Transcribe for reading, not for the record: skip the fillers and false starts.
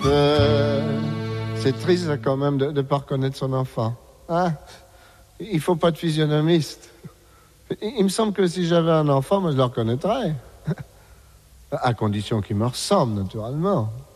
C'est triste quand même de ne pas reconnaître son enfant. Hein? Il faut pas de physionomiste. Il me semble que si j'avais un enfant, moi je le reconnaîtrais. À condition qu'il me ressemble, naturellement.